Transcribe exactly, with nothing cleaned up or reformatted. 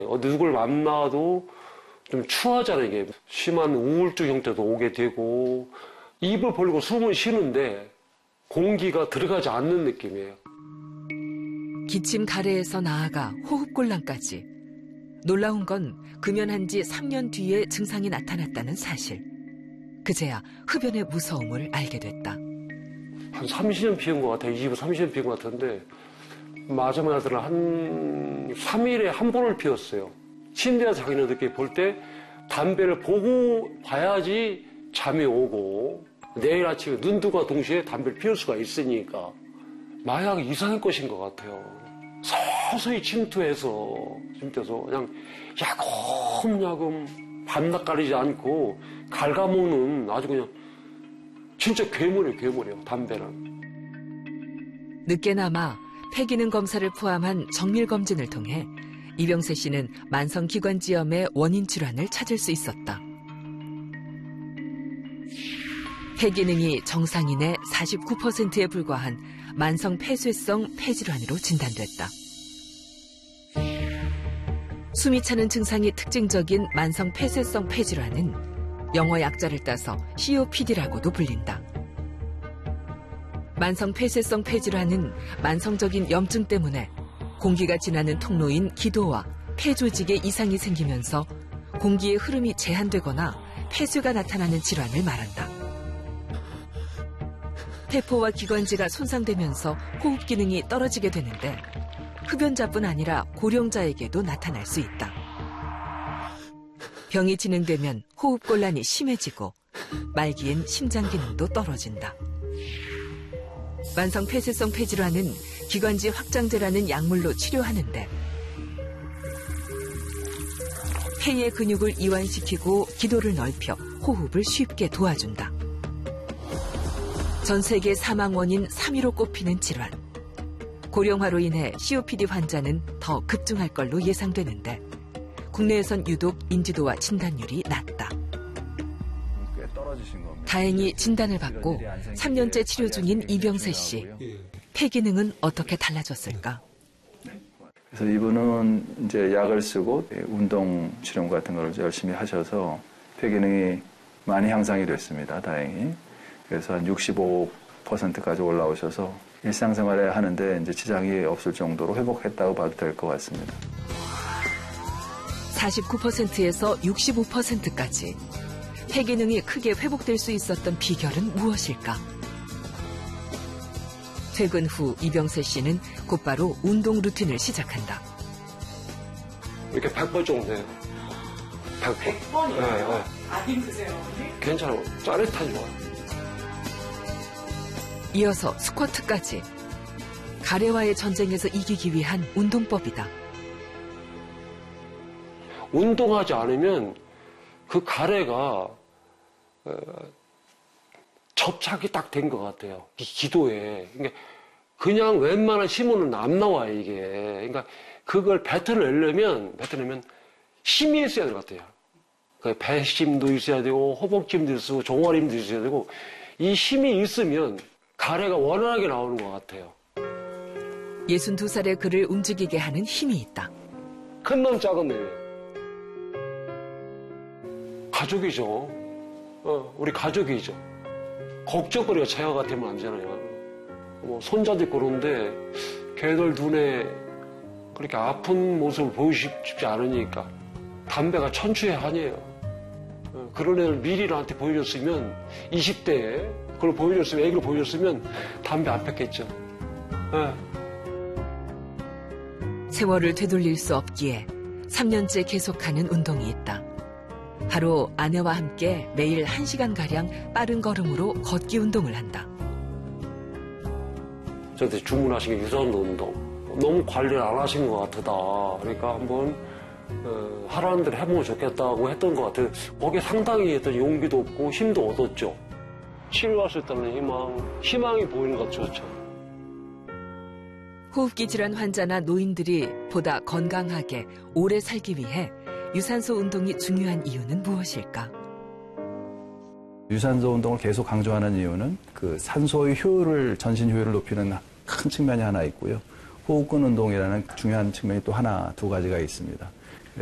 누굴 만나도 좀 추하잖아요. 이게 심한 우울증 형태도 오게 되고 입을 벌리고 숨을 쉬는데 공기가 들어가지 않는 느낌이에요. 기침 가래에서 나아가 호흡곤란까지. 놀라운 건 금연한 지 삼 년 뒤에 증상이 나타났다는 사실. 그제야 흡연의 무서움을 알게 됐다. 한 삼십 년 피운 것 같아요. 이십, 삼십 년 피운 것 같은데 마지막 날들은 한 삼 일에 한 번을 피웠어요. 침대에서 자기는 늦게 볼 때 담배를 보고 봐야지 잠이 오고 내일 아침에 눈 뜨고 동시에 담배를 피울 수가 있으니까 마약이 이상한 것인 것 같아요. 서서히 침투해서 침투해서 그냥 야금야금 밤낮 가리지 않고 갉아먹는 아주 그냥 진짜 괴물이에요. 괴물이에요. 담배는. 늦게나마 폐기능 검사를 포함한 정밀 검진을 통해 이병세 씨는 만성기관지염의 원인 질환을 찾을 수 있었다. 폐기능이 정상인의 사십구 퍼센트에 불과한 만성 폐쇄성 폐질환으로 진단됐다. 숨이 차는 증상이 특징적인 만성 폐쇄성 폐질환은 영어 약자를 따서 씨오피디라고도 불린다. 만성 폐쇄성 폐질환은 만성적인 염증 때문에 공기가 지나는 통로인 기도와 폐 조직에 이상이 생기면서 공기의 흐름이 제한되거나 폐쇄가 나타나는 질환을 말한다. 폐포와 기관지가 손상되면서 호흡 기능이 떨어지게 되는데 흡연자뿐 아니라 고령자에게도 나타날 수 있다. 병이 진행되면 호흡곤란이 심해지고 말기엔 심장 기능도 떨어진다. 만성 폐쇄성 폐질환은 기관지 확장제라는 약물로 치료하는데 폐의 근육을 이완시키고 기도를 넓혀 호흡을 쉽게 도와준다. 전 세계 사망 원인 삼 위로 꼽히는 질환. 고령화로 인해 씨오피디 환자는 더 급증할 걸로 예상되는데 국내에선 유독 인지도와 진단율이 낮다. 다행히 진단을 받고 삼 년째 치료 중인 이병세 씨. 폐 기능은 어떻게 달라졌을까? 그래서 이분은 이제 약을 쓰고 운동 치료 같은 걸 열심히 하셔서 폐 기능이 많이 향상이 됐습니다. 다행히. 그래서 한 육십오 퍼센트까지 올라오셔서 일상생활에 하는데 이제 지장이 없을 정도로 회복했다고 봐도 될 것 같습니다. 사십구 퍼센트에서 육십오 퍼센트까지. 폐 기능이 크게 회복될 수 있었던 비결은 무엇일까? 퇴근 후 이병세 씨는 곧바로 운동 루틴을 시작한다. 이렇게 백 번 정도 해요. 백 번? 백 번이요? 네, 네. 안 힘드세요? 괜찮아요. 짜릿하죠. 이어서 스쿼트까지. 가래와의 전쟁에서 이기기 위한 운동법이다. 운동하지 않으면 그 가래가 어, 접착이 딱 된 것 같아요. 이 기도에. 그러니까 그냥 웬만한 힘은 안 나와요, 이게. 그러니까 그걸 뱉어내려면, 뱉어내면 힘이 있어야 될 것 같아요. 그 배심도 있어야 되고, 허벅지도 있고, 종아리도 있어야 되고, 이 힘이 있으면 가래가 원활하게 나오는 것 같아요. 예순두 살의 그를 움직이게 하는 힘이 있다. 큰 놈, 작은 놈. 가족이죠. 어, 우리 가족이죠. 걱정거리가 제가 되면 안 되잖아요. 뭐 손자도 있고 그런데 걔들 눈에 그렇게 아픈 모습을 보이고 싶지 않으니까 담배가 천추의 한이에요. 어, 그런 애를 미리 나한테 보여줬으면 이십 대에 그걸 보여줬으면 애기를 보여줬으면 담배 안 폈겠죠. 어. 세월을 되돌릴 수 없기에 삼 년째 계속하는 운동이 있다. 바로 아내와 함께 매일 한 시간가량 빠른 걸음으로 걷기 운동을 한다. 저한테 주문하신 게 유산소 운동. 너무 관리를 안 하신 것 같다. 그러니까 한번 어, 하라는 대로 해보면 좋겠다고 했던 것 같아요. 거기에 상당히 어떤 용기도 없고 힘도 얻었죠. 치료할 수 있다는 희망, 희망이 보이는 것 좋죠. 호흡기 질환 환자나 노인들이 보다 건강하게 오래 살기 위해 유산소 운동이 중요한 이유는 무엇일까? 유산소 운동을 계속 강조하는 이유는 그 산소의 효율을, 전신 효율을 높이는 큰 측면이 하나 있고요. 호흡근 운동이라는 중요한 측면이 또 하나, 두 가지가 있습니다.